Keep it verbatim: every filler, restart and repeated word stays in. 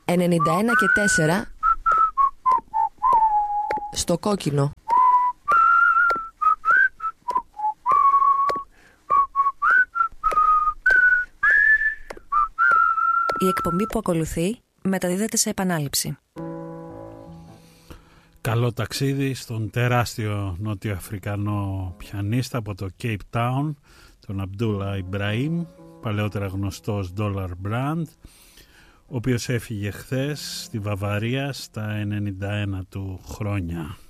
ενενήντα ένα και τέσσερα στο κόκκινο. Η εκπομπή που ακολουθεί μεταδίδεται σε επανάληψη. Καλό ταξίδι στον τεράστιο νότιο-αφρικανό πιανίστα από το Cape Town, τον Αμπτούλα Ιμπραήμ, παλαιότερα γνωστός Dollar Brand, ο οποίος έφυγε χθες στη Βαβαρία στα ενενήντα ένα του χρόνια.